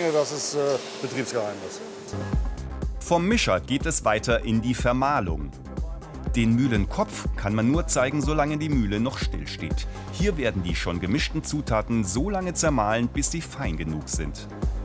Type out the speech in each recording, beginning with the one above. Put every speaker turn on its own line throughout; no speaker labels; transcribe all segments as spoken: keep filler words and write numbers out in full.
lange, das ist äh, Betriebsgeheimnis.
Vom Mischer geht es weiter in die Vermahlung. Den Mühlenkopf kann man nur zeigen, solange die Mühle noch stillsteht. Hier werden die schon gemischten Zutaten so lange zermahlen, bis sie fein genug sind.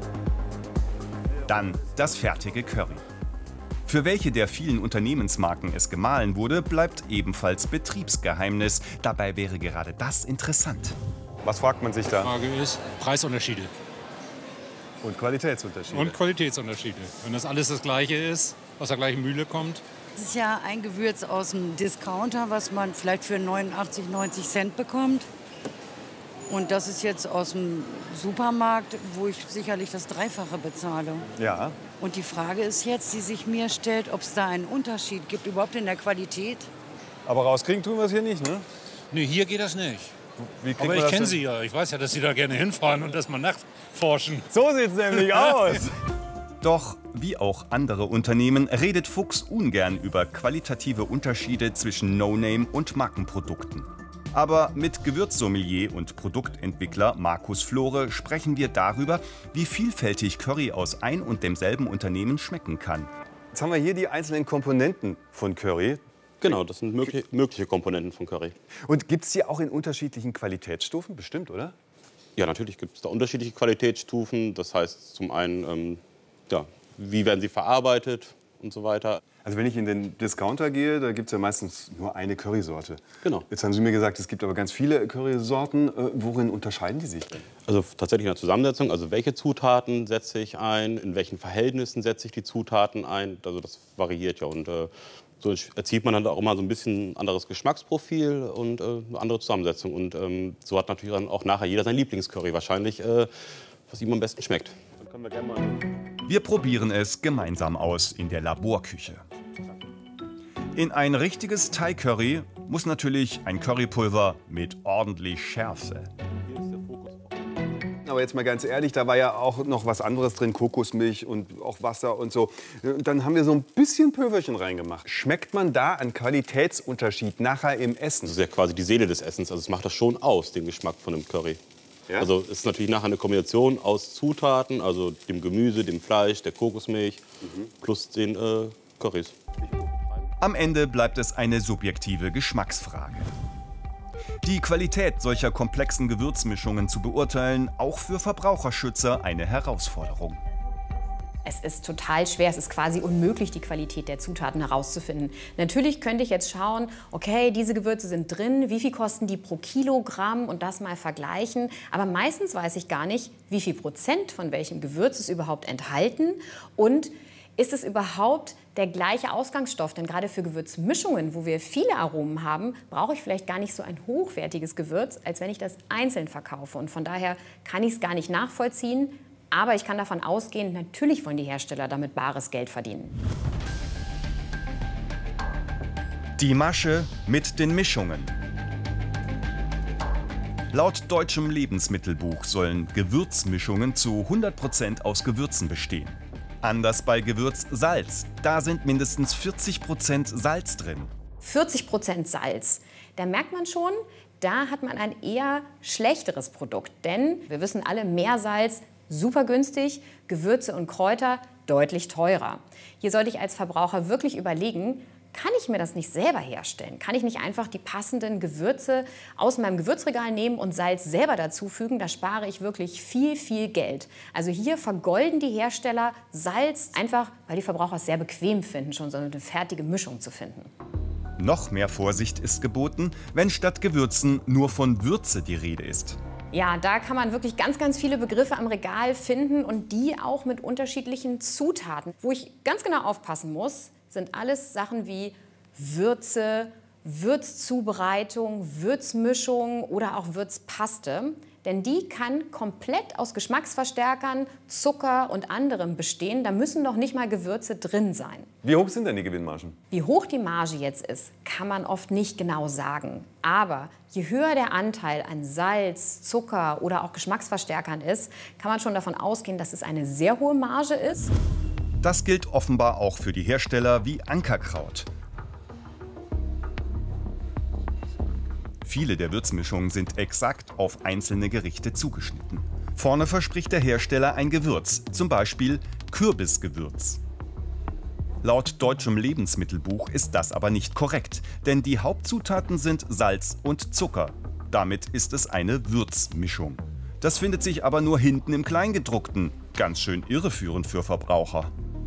Dann das fertige Curry. Für welche der vielen Unternehmensmarken es gemahlen wurde, bleibt ebenfalls Betriebsgeheimnis. Dabei wäre gerade das interessant.
Was fragt man sich da?
Die Frage ist Preisunterschiede.
Und Qualitätsunterschiede.
Und Qualitätsunterschiede. Wenn das alles das Gleiche ist, aus der gleichen Mühle kommt.
Das ist ja ein Gewürz aus dem Discounter, was man vielleicht für neunundachtzig, neunzig Cent bekommt. Und das ist jetzt aus dem Supermarkt, wo ich sicherlich das Dreifache bezahle.
Ja.
Und die Frage ist jetzt, die sich mir stellt, ob es da einen Unterschied gibt, überhaupt in der Qualität.
Aber rauskriegen tun wir es hier nicht, ne?
Nee, hier geht das nicht.
Wie kriegt
Aber
man
ich
das
kenne
denn?
Sie ja. Ich weiß ja, dass Sie da gerne hinfahren und das mal nachforschen.
So sieht's nämlich aus.
Doch wie auch andere Unternehmen redet Fuchs ungern über qualitative Unterschiede zwischen No-Name und Markenprodukten. Aber mit Gewürzsommelier und Produktentwickler Markus Flore sprechen wir darüber, wie vielfältig Curry aus ein und demselben Unternehmen schmecken kann.
Jetzt haben wir hier die einzelnen Komponenten von Curry.
Genau, das sind mögliche, mögliche Komponenten von Curry.
Und gibt es die auch in unterschiedlichen Qualitätsstufen? Bestimmt, oder?
Ja, natürlich gibt es da unterschiedliche Qualitätsstufen. Das heißt zum einen, ähm, ja, wie werden sie verarbeitet und so weiter.
Also wenn ich in den Discounter gehe, da gibt es ja meistens nur eine Currysorte.
Genau.
Jetzt haben Sie mir gesagt, es gibt aber ganz viele Currysorten. Äh, worin unterscheiden die sich denn?
Also tatsächlich in der Zusammensetzung, also welche Zutaten setze ich ein, in welchen Verhältnissen setze ich die Zutaten ein. Also das variiert ja. Und äh, so erzielt man dann auch immer so ein bisschen anderes Geschmacksprofil und äh, eine andere Zusammensetzung. Und ähm, so hat natürlich dann auch nachher jeder sein Lieblingscurry wahrscheinlich, äh, was ihm am besten schmeckt. Dann können wir gerne mal
Wir probieren es gemeinsam aus in der Laborküche. In ein richtiges Thai-Curry muss natürlich ein Currypulver mit ordentlich Schärfe.
Aber jetzt mal ganz ehrlich, da war ja auch noch was anderes drin, Kokosmilch und auch Wasser und so. Und dann haben wir so ein bisschen Pülverchen reingemacht. Schmeckt man da einen Qualitätsunterschied nachher im Essen?
Das ist ja quasi die Seele des Essens. Also es macht das schon aus, den Geschmack von einem Curry.
Ja?
Also es ist natürlich nachher eine Kombination aus Zutaten, also dem Gemüse, dem Fleisch, der Kokosmilch mhm. plus den äh, Currys.
Am Ende bleibt es eine subjektive Geschmacksfrage. Die Qualität solcher komplexen Gewürzmischungen zu beurteilen, auch für Verbraucherschützer eine Herausforderung.
Es ist total schwer, es ist quasi unmöglich, die Qualität der Zutaten herauszufinden. Natürlich könnte ich jetzt schauen, okay, diese Gewürze sind drin, wie viel kosten die pro Kilogramm und das mal vergleichen. Aber meistens weiß ich gar nicht, wie viel Prozent von welchem Gewürz ist überhaupt enthalten und ist es überhaupt der gleiche Ausgangsstoff? Denn gerade für Gewürzmischungen, wo wir viele Aromen haben, brauche ich vielleicht gar nicht so ein hochwertiges Gewürz, als wenn ich das einzeln verkaufe. Und von daher kann ich es gar nicht nachvollziehen. Aber ich kann davon ausgehen, natürlich wollen die Hersteller damit bares Geld verdienen.
Die Masche mit den Mischungen. Laut deutschem Lebensmittelbuch sollen Gewürzmischungen zu hundert Prozent aus Gewürzen bestehen. Anders bei Gewürz Salz. Da sind mindestens vierzig Prozent Salz drin.
vierzig Prozent Salz. Da merkt man schon, da hat man ein eher schlechteres Produkt. Denn wir wissen alle, Meersalz super günstig, Gewürze und Kräuter deutlich teurer. Hier sollte ich als Verbraucher wirklich überlegen, kann ich mir das nicht selber herstellen? Kann ich nicht einfach die passenden Gewürze aus meinem Gewürzregal nehmen und Salz selber dazufügen? Da spare ich wirklich viel, viel Geld. Also hier vergolden die Hersteller Salz, einfach weil die Verbraucher es sehr bequem finden, schon so eine fertige Mischung zu finden.
Noch mehr Vorsicht ist geboten, wenn statt Gewürzen nur von Würze die Rede ist.
Ja, da kann man wirklich ganz, ganz viele Begriffe am Regal finden und die auch mit unterschiedlichen Zutaten. Wo ich ganz genau aufpassen muss, sind alles Sachen wie Würze, Würzzubereitung, Würzmischung oder auch Würzpaste. Denn die kann komplett aus Geschmacksverstärkern, Zucker und anderem bestehen. Da müssen noch nicht mal Gewürze drin sein.
Wie hoch sind denn die Gewinnmargen?
Wie hoch die Marge jetzt ist, kann man oft nicht genau sagen. Aber je höher der Anteil an Salz, Zucker oder auch Geschmacksverstärkern ist, kann man schon davon ausgehen, dass es eine sehr hohe Marge ist.
Das gilt offenbar auch für die Hersteller wie Ankerkraut. Viele der Würzmischungen sind exakt auf einzelne Gerichte zugeschnitten. Vorne verspricht der Hersteller ein Gewürz, zum Beispiel Kürbisgewürz. Laut deutschem Lebensmittelbuch ist das aber nicht korrekt, denn die Hauptzutaten sind Salz und Zucker. Damit ist es eine Würzmischung. Das findet sich aber nur hinten im Kleingedruckten. Ganz schön irreführend für Verbraucher.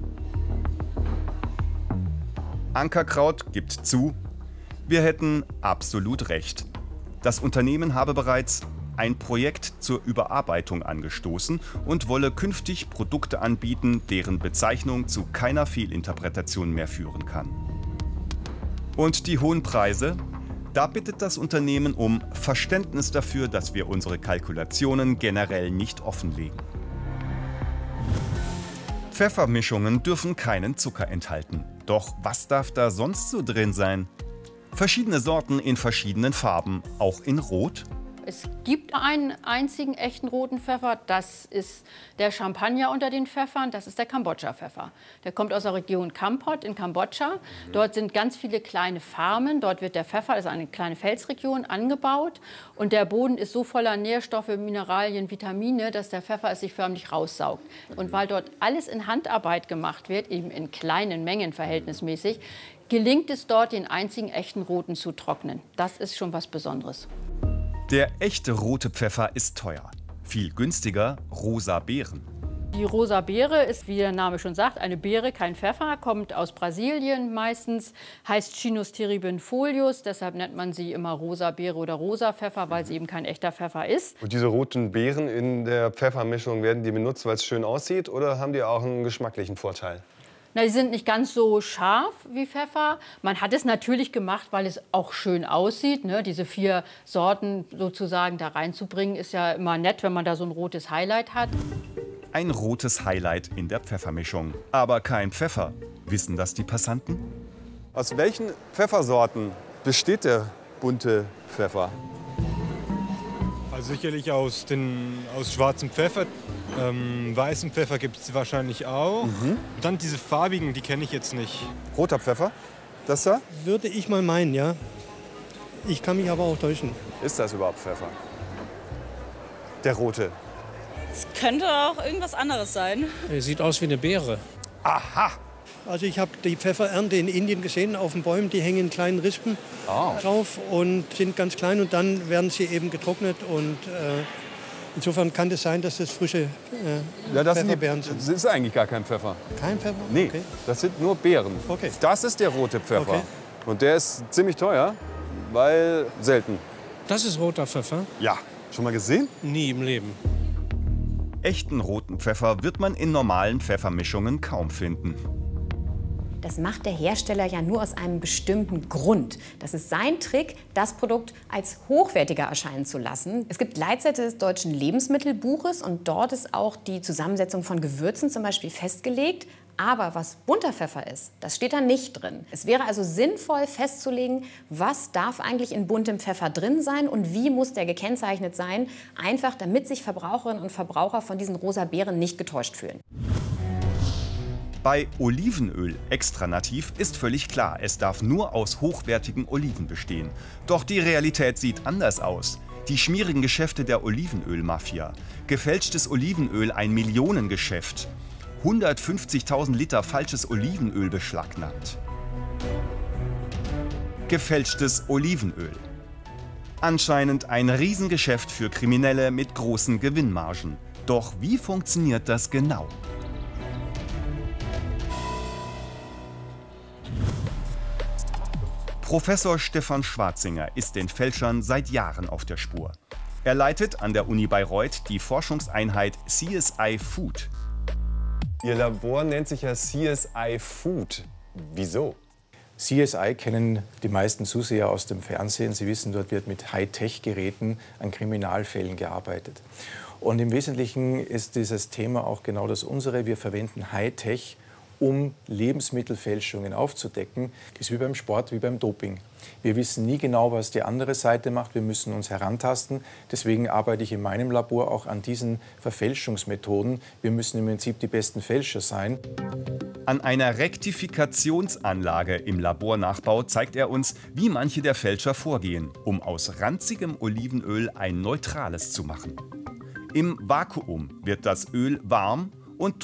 Ankerkraut gibt zu, wir hätten absolut recht. Das Unternehmen habe bereits ein Projekt zur Überarbeitung angestoßen und wolle künftig Produkte anbieten, deren Bezeichnung zu keiner Fehlinterpretation mehr führen kann. Und die hohen Preise? Da bittet das Unternehmen um Verständnis dafür, dass wir unsere Kalkulationen generell nicht offenlegen. Pfeffermischungen dürfen keinen Zucker enthalten. Doch was darf da sonst so drin sein? Verschiedene Sorten in verschiedenen Farben, auch in Rot.
Es gibt einen einzigen echten roten Pfeffer, das ist der Champagner unter den Pfeffern, das ist der Kambodscha-Pfeffer. Der kommt aus der Region Kampot in Kambodscha. Dort sind ganz viele kleine Farmen, dort wird der Pfeffer, also eine kleine Felsregion, angebaut. Und der Boden ist so voller Nährstoffe, Mineralien, Vitamine, dass der Pfeffer es sich förmlich raussaugt. Und weil dort alles in Handarbeit gemacht wird, eben in kleinen Mengen verhältnismäßig, gelingt es dort, den einzigen echten roten zu trocknen. Das ist schon was Besonderes.
Der echte rote Pfeffer ist teuer. Viel günstiger rosa Beeren.
Die rosa Beere ist, wie der Name schon sagt, eine Beere, kein Pfeffer, kommt aus Brasilien meistens, heißt Chinus teribinfolius, deshalb nennt man sie immer rosa Beere oder rosa Pfeffer, weil sie eben kein echter Pfeffer ist.
Und diese roten Beeren in der Pfeffermischung, werden die benutzt, weil es schön aussieht, oder haben die auch einen geschmacklichen Vorteil?
Na, die sind nicht ganz so scharf wie Pfeffer. Man hat es natürlich gemacht, weil es auch schön aussieht. Ne? Diese vier Sorten sozusagen da reinzubringen, ist ja immer nett, wenn man da so ein rotes Highlight hat.
Ein rotes Highlight in der Pfeffermischung. Aber kein Pfeffer. Wissen das die Passanten?
Aus welchen Pfeffersorten besteht der bunte Pfeffer?
Also sicherlich aus, den, aus schwarzem Pfeffer. Ähm, weißen Pfeffer gibt es wahrscheinlich auch. Mhm. Dann diese farbigen, die kenne ich jetzt nicht.
Roter Pfeffer? Das da?
Würde ich mal meinen, ja. Ich kann mich aber auch täuschen.
Ist das überhaupt Pfeffer? Der rote.
Es könnte auch irgendwas anderes sein.
Er sieht aus wie eine Beere.
Aha!
Also ich habe die Pfefferernte in Indien gesehen, auf den Bäumen, die hängen in kleinen Rispen oh. drauf und sind ganz klein und dann werden sie eben getrocknet und äh, insofern kann es sein, dass das frische äh,
ja, das
Pfefferbeeren
sind.
sind.
Das ist eigentlich gar kein Pfeffer.
Kein Pfeffer?
Nee,
okay.
Das sind nur Beeren.
Okay.
Das ist der rote Pfeffer.
Okay.
Und der ist ziemlich teuer, weil selten.
Das ist roter Pfeffer?
Ja. Schon mal gesehen?
Nie im Leben.
Echten roten Pfeffer wird man in normalen Pfeffermischungen kaum finden.
Das macht der Hersteller ja nur aus einem bestimmten Grund. Das ist sein Trick, das Produkt als hochwertiger erscheinen zu lassen. Es gibt Leitsätze des deutschen Lebensmittelbuches und dort ist auch die Zusammensetzung von Gewürzen zum Beispiel festgelegt. Aber was bunter Pfeffer ist, das steht da nicht drin. Es wäre also sinnvoll festzulegen, was darf eigentlich in buntem Pfeffer drin sein und wie muss der gekennzeichnet sein, einfach damit sich Verbraucherinnen und Verbraucher von diesen rosa Beeren nicht getäuscht fühlen.
Bei Olivenöl extra nativ ist völlig klar, es darf nur aus hochwertigen Oliven bestehen. Doch die Realität sieht anders aus. Die schmierigen Geschäfte der Olivenölmafia. Gefälschtes Olivenöl ein Millionengeschäft. hundertfünfzigtausend Liter falsches Olivenöl beschlagnahmt. Gefälschtes Olivenöl. Anscheinend ein Riesengeschäft für Kriminelle mit großen Gewinnmargen. Doch wie funktioniert das genau? Professor Stefan Schwarzinger ist den Fälschern seit Jahren auf der Spur. Er leitet an der Uni Bayreuth die Forschungseinheit C S I Food.
Ihr Labor nennt sich ja C S I Food. Wieso?
C S I kennen die meisten Zuseher aus dem Fernsehen. Sie wissen, dort wird mit Hightech-Geräten an Kriminalfällen gearbeitet. Und im Wesentlichen ist dieses Thema auch genau das unsere. Wir verwenden Hightech, um Lebensmittelfälschungen aufzudecken. Das ist wie beim Sport, wie beim Doping. Wir wissen nie genau, was die andere Seite macht. Wir müssen uns herantasten. Deswegen arbeite ich in meinem Labor auch an diesen Verfälschungsmethoden. Wir müssen im Prinzip die besten Fälscher sein.
An einer Rektifikationsanlage im Labornachbau zeigt er uns, wie manche der Fälscher vorgehen, um aus ranzigem Olivenöl ein neutrales zu machen. Im Vakuum wird das Öl warm und